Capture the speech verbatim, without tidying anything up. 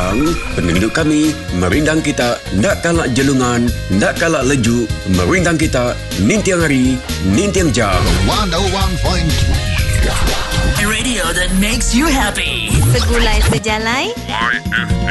Yang penduduk kami merindang kita, nak kalak jelungan, nak kalak leju, merindang kita nintiang hari, nintiang jam. one oh one point three Radio that makes you happy. Segulai sejalai Y F M.